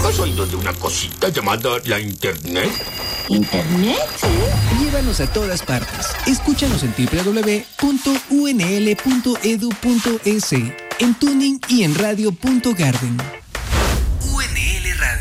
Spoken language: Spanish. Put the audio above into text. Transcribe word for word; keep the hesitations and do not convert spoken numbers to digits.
¿Has oído de una cosita llamada la Internet? ¿Internet? Llévanos a todas partes. Escúchanos en doble u doble u doble u punto u n l punto e d u punto e s, en Tuning y en radio punto garden.